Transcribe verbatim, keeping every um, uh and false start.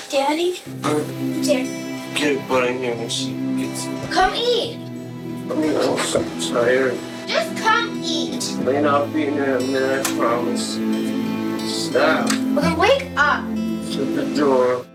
Daddy? Here. Get butt in here when she gets. Come eat. I'm so tired. Just come eat. Lane, I'll be in there in a minute, I promise. Stop. Okay, wake up. Shut the door.